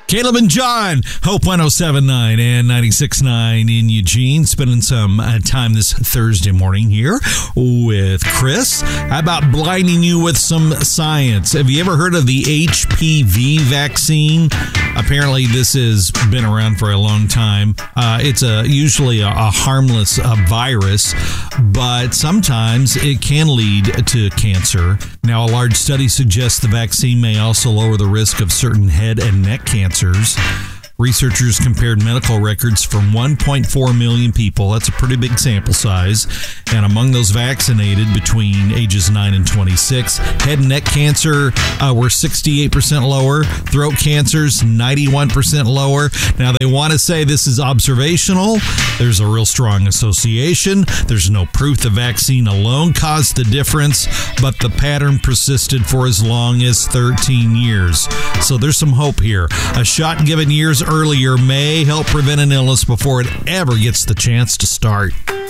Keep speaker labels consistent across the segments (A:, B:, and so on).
A: Caleb and John, Hope 107.9 and 96.9 in Eugene, spending some time this Thursday morning here with Chris. How about blinding you with some science? Have you ever heard of the HPV vaccine? Apparently, this has been around for a long time. It's usually a harmless virus, but sometimes it can lead to cancer. Now, a large study suggests the vaccine may also lower the risk of certain head and neck cancers. Researchers compared medical records from 1.4 million people. That's a pretty big sample size. And among those vaccinated between ages 9 and 26, head and neck cancer were 68% lower. Throat cancers, 91% lower. Now, they want to say this is observational. There's a real strong association. There's no proof the vaccine alone caused the difference, but the pattern persisted for as long as 13 years. So there's some hope here. A shot given years earlier may help prevent an illness before it ever gets the chance to start.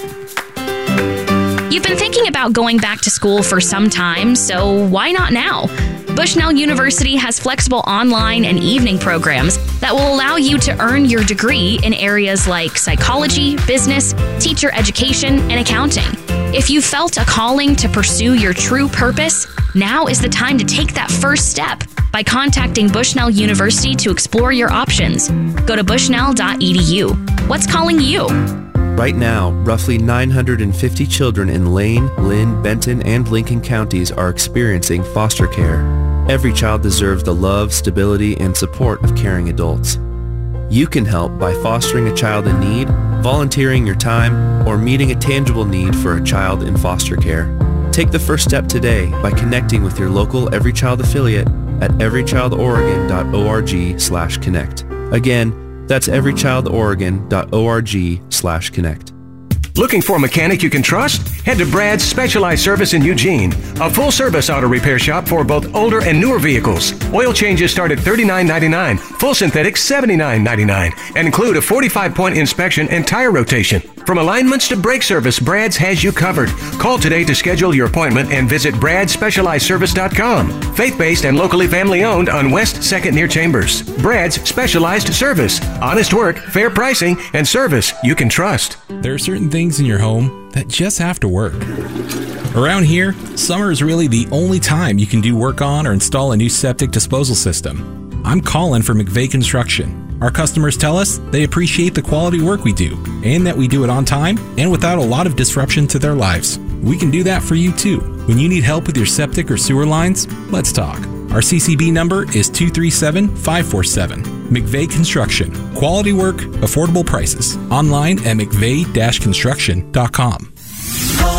B: You've been thinking about going back to school for some time, so why not now? Bushnell University has flexible online and evening programs that will allow you to earn your degree in areas like psychology, business, teacher education, and accounting. If you felt a calling to pursue your true purpose, now is the time to take that first step by contacting Bushnell University to explore your options. Go to bushnell.edu. What's calling you?
C: Right now, roughly 950 children in Lane, Lynn, Benton, and Lincoln counties are experiencing foster care. Every child deserves the love, stability, and support of caring adults. You can help by fostering a child in need, volunteering your time, or meeting a tangible need for a child in foster care. Take the first step today by connecting with your local Every Child affiliate at everychildoregon.org/connect. Again, that's everychildoregon.org/connect.
D: Looking for a mechanic you can trust? Head to Brad's Specialized Service in Eugene, a full-service auto repair shop for both older and newer vehicles. Oil changes start at $39.99, full synthetics $79.99, and include a 45-point inspection and tire rotation. From alignments to brake service, Brad's has you covered. Call today to schedule your appointment and visit bradspecializedservice.com. Faith-based and locally family-owned on West 2nd near Chambers. Brad's Specialized Service. Honest work, fair pricing, and service you can trust.
E: There are certain things in your home that just have to work. Around here, summer is really the only time you can do work on or install a new septic disposal system. I'm Colin for McVeigh Construction. Our customers tell us they appreciate the quality work we do and that we do it on time and without a lot of disruption to their lives. We can do that for you too. When you need help with your septic or sewer lines, let's talk. Our CCB number is 237-547. McVeigh Construction. Quality work, affordable prices. Online at mcveigh-construction.com.